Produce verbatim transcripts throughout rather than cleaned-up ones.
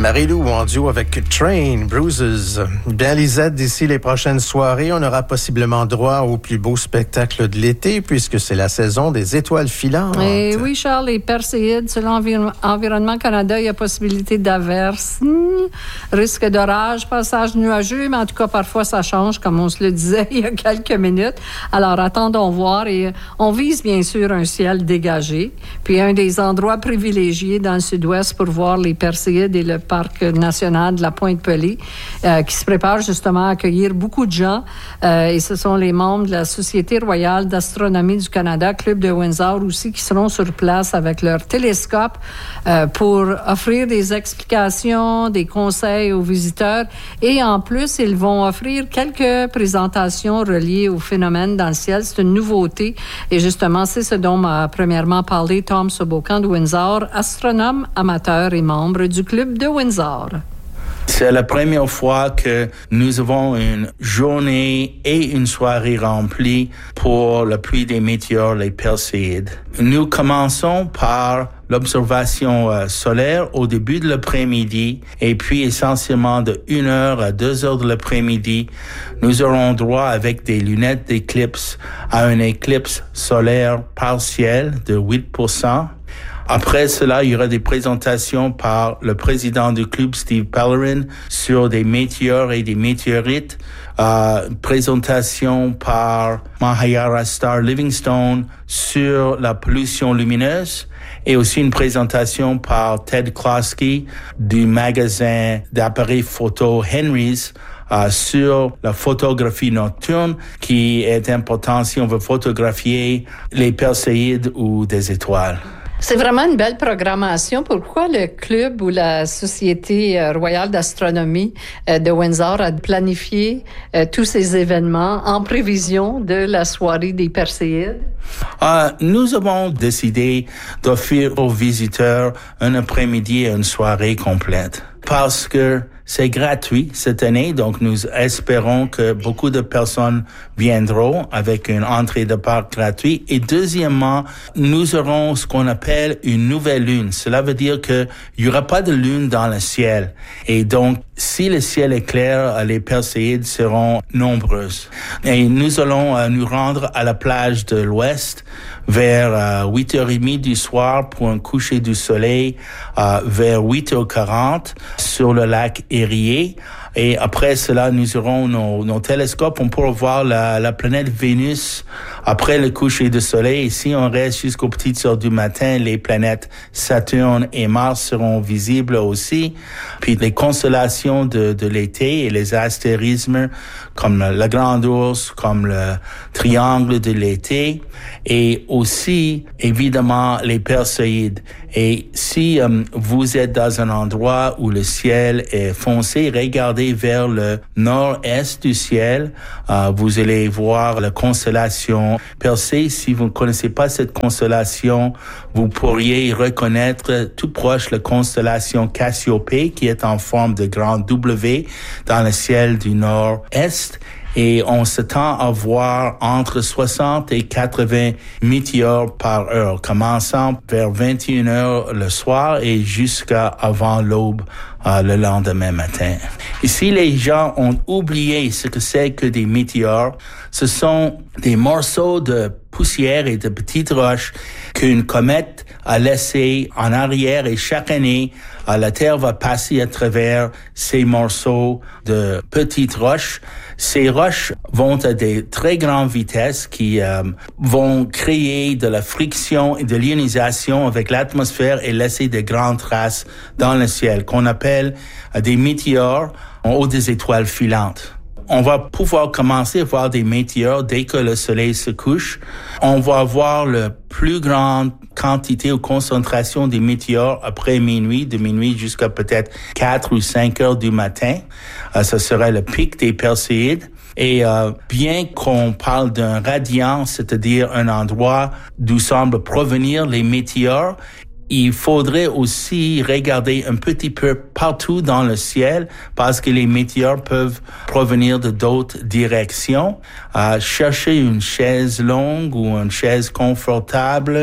Marie-Lou en duo avec Train, Bruises. Bien, Lisette, d'ici les prochaines soirées, on aura possiblement droit au plus beau spectacle de l'été puisque c'est la saison des étoiles filantes. Et oui, Charles, les Perséides, selon Environ- Environnement Canada, il y a possibilité d'averse, hmm, risque d'orage, passage nuageux, mais en tout cas, parfois, ça change, comme on se le disait il y a quelques minutes. Alors, attendons voir et on vise bien sûr un ciel dégagé, puis un des endroits privilégiés dans le sud-ouest pour voir les Perséides et le parc national de la Pointe-Pelée, euh, qui se prépare justement à accueillir beaucoup de gens. Euh, et ce sont les membres de la Société royale d'astronomie du Canada, Club de Windsor aussi, qui seront sur place avec leur télescope euh, pour offrir des explications, des conseils aux visiteurs. Et en plus, ils vont offrir quelques présentations reliées au phénomène dans le ciel. C'est une nouveauté. Et justement, c'est ce dont m'a premièrement parlé Tom Sobocan de Windsor, astronome amateur et membre du Club de Windsor. C'est la première fois que nous avons une journée et une soirée remplie pour la pluie des météores, les Perséides. Nous commençons par l'observation euh, solaire au début de l'après-midi et puis essentiellement de une heure à deux heures de l'après-midi, nous aurons droit avec des lunettes d'éclipse à une éclipse solaire partielle de huit pour cent. Après cela, il y aura des présentations par le président du club, Steve Pellerin, sur des météores et des météorites. Euh, présentation par Mahayara Star Livingstone sur la pollution lumineuse. Et aussi une présentation par Ted Klosky du magasin d'appareils photo Henry's euh, sur la photographie nocturne qui est important si on veut photographier les Perséides ou des étoiles. C'est vraiment une belle programmation. Pourquoi le club ou la Société royale d'astronomie de Windsor a planifié tous ces événements en prévision de la soirée des Perséides? Euh, nous avons décidé d'offrir aux visiteurs un après-midi et une soirée complète parce que c'est gratuit cette année, donc nous espérons que beaucoup de personnes viendront avec une entrée de parc gratuite. Et deuxièmement, nous aurons ce qu'on appelle une nouvelle lune. Cela veut dire qu'il n'y aura pas de lune dans le ciel. Et donc, si le ciel est clair, les Perséides seront nombreuses. Et nous allons euh, nous rendre à la plage de l'Ouest vers euh, huit heures trente du soir pour un coucher du soleil euh, vers huit heures quarante sur le lac Erie. Et après cela, nous aurons nos, nos télescopes. On pourra voir la, la planète Vénus après le coucher du soleil. Et si on reste jusqu'aux petites heures du matin, les planètes Saturne et Mars seront visibles aussi. Puis les constellations de, de l'été et les astérismes comme la, la Grande Ourse, comme le triangle de l'été. Et aussi, évidemment, les Perséides. Et si um, vous êtes dans un endroit où le ciel est foncé, regardez vers le nord-est du ciel. Uh, vous allez voir la constellation Persée. Si vous ne connaissez pas cette constellation, vous pourriez reconnaître tout proche la constellation Cassiopée, qui est en forme de grand W dans le ciel du nord-est. Et on s'attend à voir entre soixante et quatre-vingts météores par heure, commençant vers vingt et une heures le soir et jusqu'à avant l'aube euh, le lendemain matin. Et si les gens ont oublié ce que c'est que des météores, ce sont des morceaux de poussière et de petites roches qu'une comète a laissé en arrière et chaque année, euh, la Terre va passer à travers ces morceaux de petites roches. Ces roches vont à des très grandes vitesses qui euh, vont créer de la friction et de l'ionisation avec l'atmosphère et laisser de grandes traces dans le ciel qu'on appelle euh, des météores ou des étoiles filantes. On va pouvoir commencer à voir des météores dès que le soleil se couche. On va voir la plus grande quantité ou concentration des météores après minuit, de minuit jusqu'à peut-être quatre ou cinq heures du matin. Euh, ce serait le pic des Perséides. Et euh, bien qu'on parle d'un radian, c'est-à-dire un endroit d'où semblent provenir les météores, il faudrait aussi regarder un petit peu partout dans le ciel parce que les météores peuvent provenir de d'autres directions. Euh, chercher une chaise longue ou une chaise confortable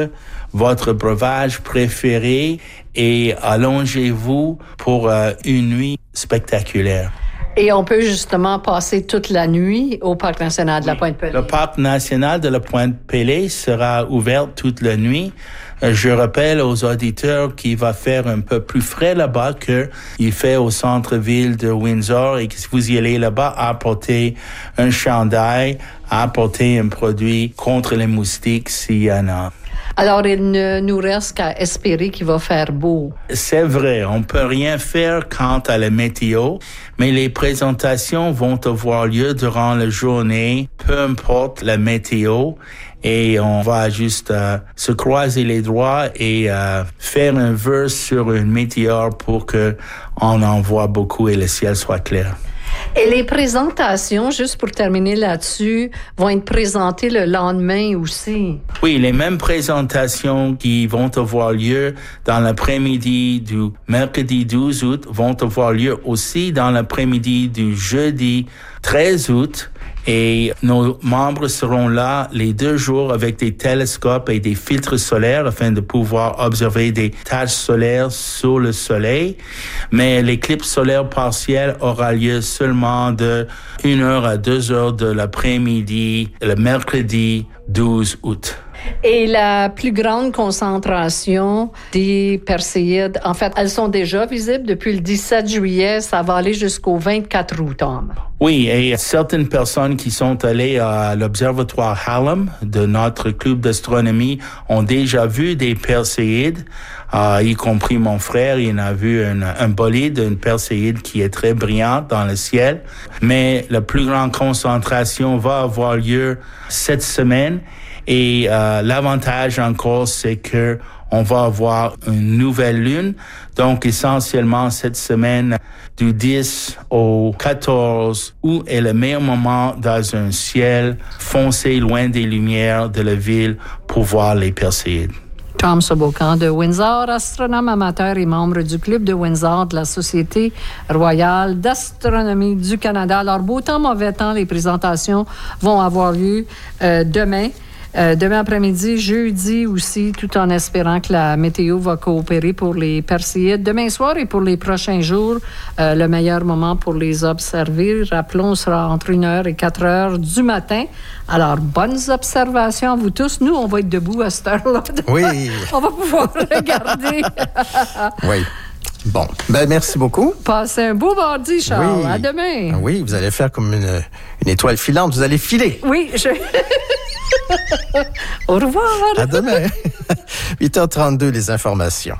votre breuvage préféré et allongez-vous pour euh, une nuit spectaculaire. Et on peut justement passer toute la nuit au Parc national de la Pointe-Pelée. Le Parc national de la Pointe-Pelée sera ouvert toute la nuit. Je rappelle aux auditeurs qu'il va faire un peu plus frais là-bas qu'il fait au centre-ville de Windsor et que si vous y allez là-bas, apportez un chandail, apportez un produit contre les moustiques s'il y en a. Alors, il ne nous reste qu'à espérer qu'il va faire beau. C'est vrai, on peut rien faire quant à la météo, mais les présentations vont avoir lieu durant la journée, peu importe la météo, et on va juste euh, se croiser les doigts et euh, faire un vœu sur une météore pour que on en voit beaucoup et le ciel soit clair. Et les présentations, juste pour terminer là-dessus, vont être présentées le lendemain aussi. Oui, les mêmes présentations qui vont avoir lieu dans l'après-midi du mercredi douze août vont avoir lieu aussi dans l'après-midi du jeudi treize août. Et nos membres seront là les deux jours avec des télescopes et des filtres solaires afin de pouvoir observer des taches solaires sur le soleil. Mais l'éclipse solaire partielle aura lieu seulement de une heure à deux heures de l'après-midi, le mercredi douze août. Et la plus grande concentration des perséides, en fait, elles sont déjà visibles depuis le dix-sept juillet. Ça va aller jusqu'au vingt-quatre août, Tom. Oui, et certaines personnes qui sont allées à l'Observatoire Hallam de notre club d'astronomie ont déjà vu des perséides, euh, y compris mon frère. Il a vu un, un bolide, une perséide qui est très brillante dans le ciel. Mais la plus grande concentration va avoir lieu cette semaine. Et euh, l'avantage encore, c'est que on va avoir une nouvelle lune. Donc, essentiellement, cette semaine, du dix au quatorze août est le meilleur moment dans un ciel foncé loin des lumières de la ville pour voir les perséides. Tom Sobocan de Windsor, astronome amateur et membre du club de Windsor de la Société royale d'astronomie du Canada. Alors, beau temps, mauvais temps, les présentations vont avoir lieu euh, demain. Euh, demain après-midi, jeudi aussi, tout en espérant que la météo va coopérer pour les perséides. Demain soir et pour les prochains jours, euh, le meilleur moment pour les observer, rappelons, sera entre une heure et quatre heures du matin. Alors, bonnes observations à vous tous. Nous, on va être debout à cette heure-là. Oui. On va pouvoir regarder. Oui. Bon, ben merci beaucoup. Passez un beau mardi, Charles. Oui. À demain. Oui, vous allez faire comme une, une étoile filante. Vous allez filer. Oui, je... Au revoir. À demain. huit heures trente-deux, les informations.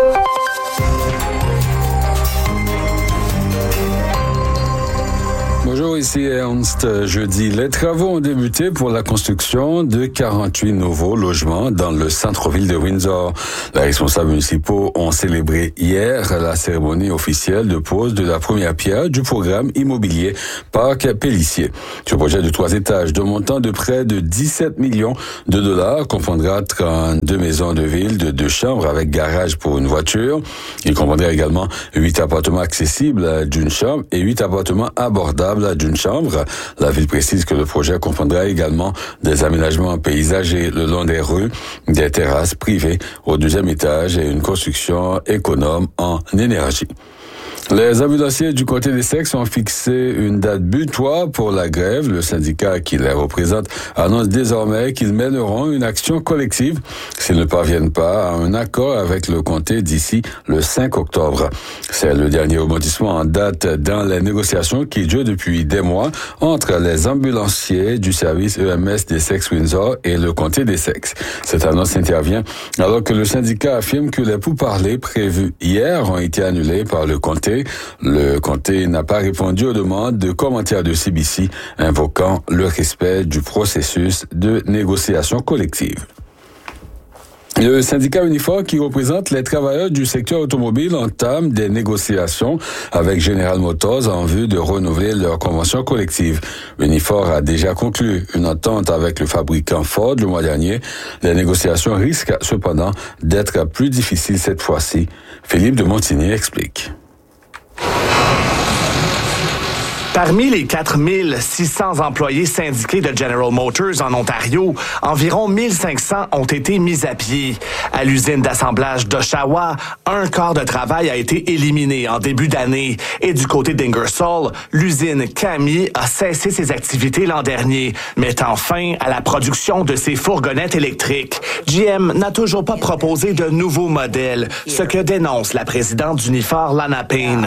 Bonjour, ici Ernst. Jeudi, les travaux ont débuté pour la construction de quarante-huit nouveaux logements dans le centre-ville de Windsor. Les responsables municipaux ont célébré hier la cérémonie officielle de pose de la première pierre du programme immobilier Parc Pellissier. Ce projet de trois étages de montant de près de dix-sept millions de dollars comprendra trente-deux maisons de ville de deux chambres avec garage pour une voiture. Il comprendra également huit appartements accessibles d'une chambre et huit appartements abordables d'une chambre. La ville précise que le projet comprendra également des aménagements paysagers le long des rues, des terrasses privées au deuxième étage et une construction économe en énergie. Les ambulanciers du comté d'Essex ont fixé une date butoir pour la grève. Le syndicat qui les représente annonce désormais qu'ils mèneront une action collective s'ils ne parviennent pas à un accord avec le comté d'ici le cinq octobre. C'est le dernier rebondissement en date dans les négociations qui durent depuis des mois entre les ambulanciers du service E M S d'Essex-Windsor et le comté d'Essex. Cette annonce intervient alors que le syndicat affirme que les pourparlers prévus hier ont été annulés par le comté. Le comté n'a pas répondu aux demandes de commentaires de C B C invoquant le respect du processus de négociation collective. Le syndicat Unifor, qui représente les travailleurs du secteur automobile, entame des négociations avec General Motors en vue de renouveler leur convention collective. Unifor a déjà conclu une entente avec le fabricant Ford le mois dernier. Les négociations risquent cependant d'être plus difficiles cette fois-ci. Philippe de Montigny explique. Parmi les quatre mille six cents employés syndiqués de General Motors en Ontario, environ mille cinq cents ont été mis à pied. À l'usine d'assemblage d'Oshawa, un quart de travail a été éliminé en début d'année. Et du côté d'Ingersoll, l'usine Cami a cessé ses activités l'an dernier, mettant fin à la production de ses fourgonnettes électriques. G M n'a toujours pas proposé de nouveaux modèles, ce que dénonce la présidente d'Unifor, Lana Payne.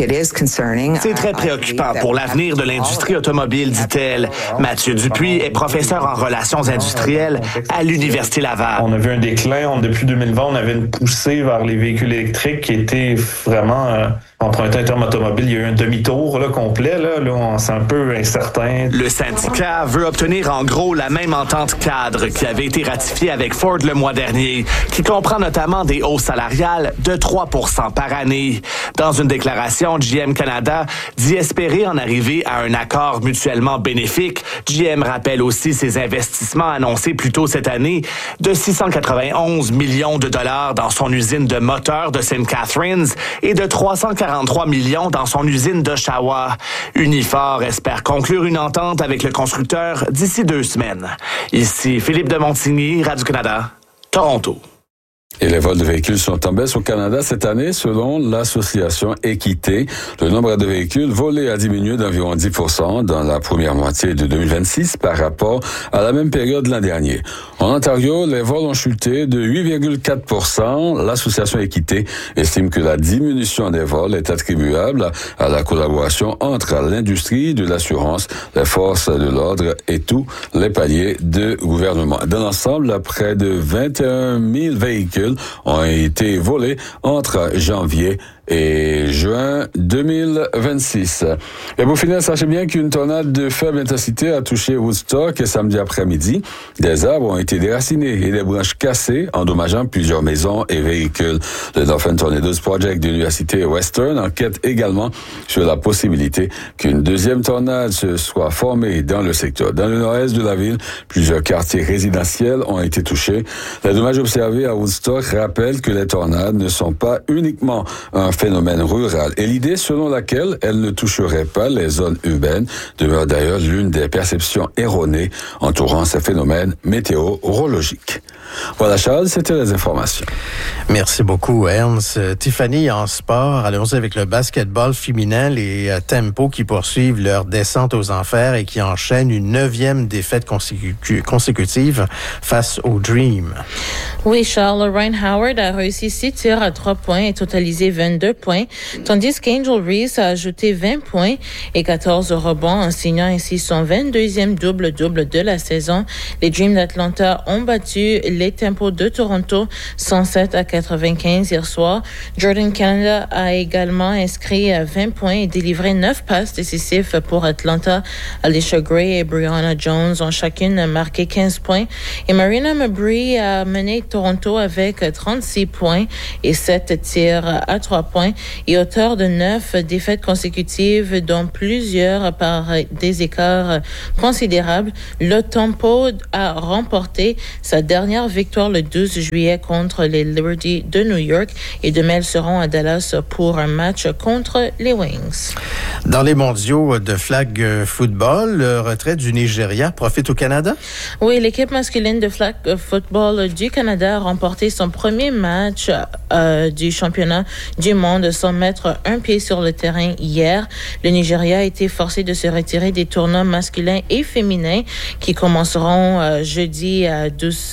C'est très préoccupant pour l'avenir de l'industrie automobile, dit-elle. Mathieu Dupuis est professeur en relations industrielles à l'Université Laval. On a vu un déclin. On, depuis deux mille vingt, on avait une poussée vers les véhicules électriques qui était vraiment... Euh, emprunté un terme automobile, il y a eu un demi-tour là, complet. Là, là on, c'est un peu incertain. Le syndicat veut obtenir en gros la même entente cadre qui avait été ratifiée avec Ford le mois dernier, qui comprend notamment des hausses salariales de trois pour cent par année. Dans une déclaration, G M Canada dit espérer en arriver à un accord mutuellement bénéfique. G M rappelle aussi ses investissements annoncés plus tôt cette année de six cent quatre-vingt-onze millions de dollars dans son usine de moteurs de Saint Catharines et de trois cent quarante-trois millions dans son usine d'Oshawa. Unifor espère conclure une entente avec le constructeur d'ici deux semaines. Ici Philippe de Montigny, Radio-Canada, Toronto. Et les vols de véhicules sont en baisse au Canada cette année, selon l'association Équité. Le nombre de véhicules volés a diminué d'environ dix pour cent dans la première moitié de deux mille vingt-six par rapport à la même période l'an dernier. En Ontario, les vols ont chuté de huit virgule quatre pour cent. L'association Équité estime que la diminution des vols est attribuable à la collaboration entre l'industrie de l'assurance, les forces de l'ordre et tous les paliers de gouvernement. Dans l'ensemble, près de vingt et un mille véhicules ont été volés entre janvier et juin deux mille vingt-six. Et pour finir, sachez bien qu'une tornade de faible intensité a touché Woodstock et samedi après-midi. Des arbres ont été déracinés et des branches cassées, endommageant plusieurs maisons et véhicules. Le Dauphin Tornadoes Project de l'Université Western enquête également sur la possibilité qu'une deuxième tornade se soit formée dans le secteur. Dans le nord-est de la ville, plusieurs quartiers résidentiels ont été touchés. Les dommages observés à Woodstock rappellent que les tornades ne sont pas uniquement un phénomène rural. Et l'idée selon laquelle elle ne toucherait pas les zones urbaines demeure d'ailleurs l'une des perceptions erronées entourant ces phénomènes météorologiques. Voilà Charles, c'était les informations. Merci beaucoup Ernst. Tiffany, en sport, allons-y avec le basketball féminin, les Tempo qui poursuivent leur descente aux enfers et qui enchaînent une neuvième défaite consécu- consécutive face au Dream. Oui, Charles, Ryan Howard a réussi six tirs à trois points et totalisé vingt-deux points, tandis qu'Angel Reese a ajouté vingt points et quatorze rebonds en signant ainsi son vingt-deuxième double-double de la saison. Les Dreams d'Atlanta ont battu les Tempos de Toronto cent sept à quatre-vingt-quinze hier soir. Jordan Canada a également inscrit vingt points et délivré neuf passes décisives pour Atlanta. Alicia Gray et Brianna Jones ont chacune marqué quinze points et Marina Mabrey a mené Toronto avec trente-six points et sept tirs à trois points et auteur de neuf défaites consécutives dont plusieurs par des écarts considérables. Le Tempo a remporté sa dernière victoire le douze juillet contre les Liberty de New York et demain elles seront à Dallas pour un match contre les Wings. Dans les mondiaux de flag football, le retrait du Nigeria profite au Canada? Oui, l'équipe masculine de flag football du Canada a remporté son premier match euh, du championnat du monde sans mettre un pied sur le terrain hier. Le Nigeria a été forcé de se retirer des tournois masculins et féminins qui commenceront euh, jeudi à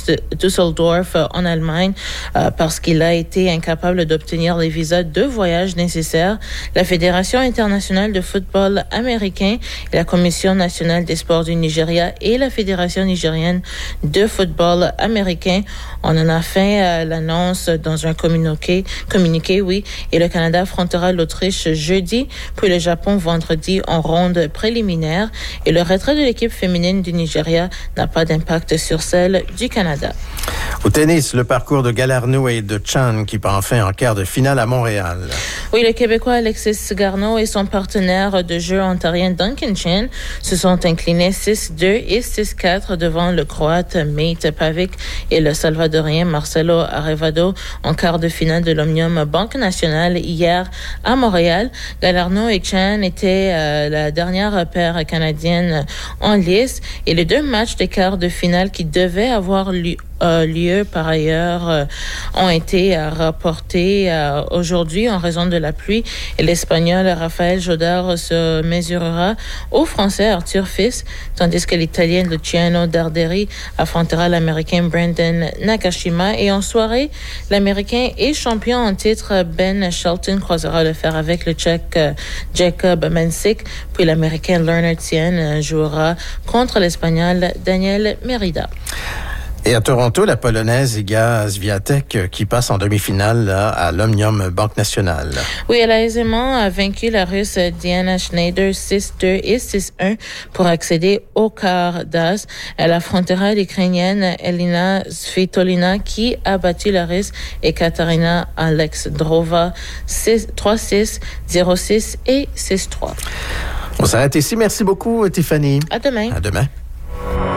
Düsseldorf euh, en Allemagne euh, parce qu'il a été incapable d'obtenir les visas de voyage nécessaires. La Fédération internationale de football américain et la Commission nationale des sports du Nigeria et la Fédération nigérienne de football américain on en a fait euh, l'annonce dans un communiqué, communiqué, oui, et le Canada affrontera l'Autriche jeudi, puis le Japon vendredi en ronde préliminaire. Et le retrait de l'équipe féminine du Nigeria n'a pas d'impact sur celle du Canada. Au tennis, le parcours de Galarneau et de Chan qui part enfin en quart de finale à Montréal. Oui, le Québécois Alexis Garneau et son partenaire de jeu ontarien Duncan Chin se sont inclinés six deux et six quatre devant le Croate Mate Pavic et le Salvadorien Marcelo Arevalo en quart de finale de l'Omnium Banque Nationale. finale hier à Montréal. Galarneau et Chen étaient euh, la dernière paire canadienne en lice et les deux matchs des quarts de finale qui devaient avoir lieu Euh, lieu par ailleurs euh, ont été euh, rapportés euh, aujourd'hui en raison de la pluie et l'Espagnol Rafael Jodar se mesurera au Français Arthur Fils, tandis que l'Italien Luciano Darderi affrontera l'Américain Brandon Nakashima et en soirée, l'Américain et champion en titre Ben Shelton croisera le fer avec le Tchèque euh, Jacob Mensik, puis l'Américain Leonard Tien jouera contre l'Espagnol Daniel Merida. Et à Toronto, la Polonaise Iga Swiatek qui passe en demi-finale là, à l'Omnium Banque Nationale. Oui, elle a aisément vaincu la Russe Diana Schneider six deux et six un pour accéder au quart d'as. Elle affrontera l'Ukrainienne Elina Svitolina qui a battu la Russe Ekaterina Alexandrova trois six, zéro six et six trois. On s'arrête ici. Merci beaucoup, Tiffany. À demain. À demain.